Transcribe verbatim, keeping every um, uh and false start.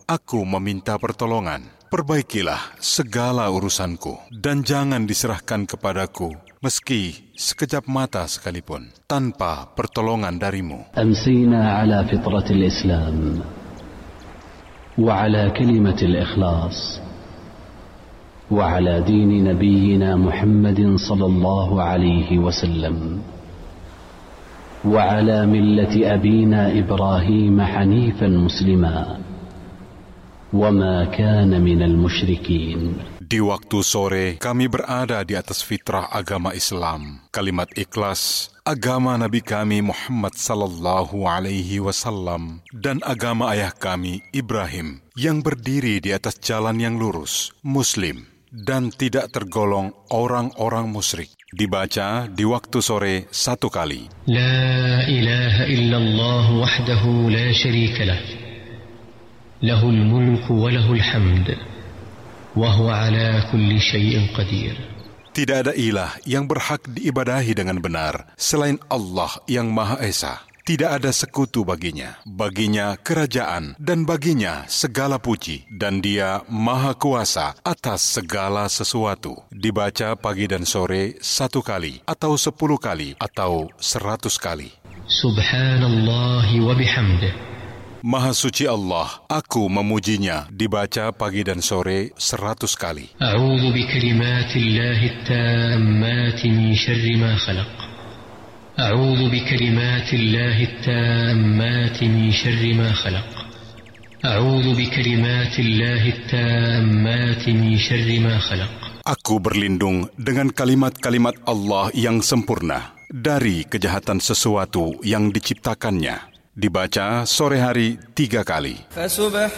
aku meminta pertolongan. Perbaikilah segala urusanku, dan jangan diserahkan kepadaku, meski sekejap mata sekalipun, tanpa pertolongan darimu. Amsina ala fitratil Islam, wa ala kalimatil ikhlas, wa ala dini nabiyyina Muhammadin sallallahu alaihi wasallam, wa ala millati abina Ibrahim hanifan muslima, وَمَا كَانَ مِنَ الْمُشْرِكِينَ. Di waktu sore kami berada di atas fitrah agama Islam, kalimat ikhlas, agama Nabi kami Muhammad sallallahu alaihi wasallam, dan agama ayah kami Ibrahim yang berdiri di atas jalan yang lurus, muslim, dan tidak tergolong orang-orang musyrik. Dibaca di waktu sore satu kali. La ilaha illallah wahdahu la syarika lah. Lahul mulku wa lahul hamd wa huwa ala kulli syai'in qadir. Tidak ada ilah yang berhak diibadahi dengan benar selain Allah yang Maha Esa. Tidak ada sekutu baginya. Baginya kerajaan dan baginya segala puji, dan Dia Maha Kuasa atas segala sesuatu. Dibaca pagi dan sore satu kali atau sepuluh kali atau seratus kali. Subhanallah wa bihamdih. Maha suci Allah, aku memujinya. Dibaca pagi dan sore seratus kali. A'udzu bikalimatillahi tammati min syarri ma khalaq. A'udzu bikalimatillahi tammati min syarri ma khalaq. A'udzu bikalimatillahi tammati min syarri ma khalaq. Aku berlindung dengan kalimat-kalimat Allah yang sempurna dari kejahatan sesuatu yang diciptakannya. Dibaca sore hari tiga kali.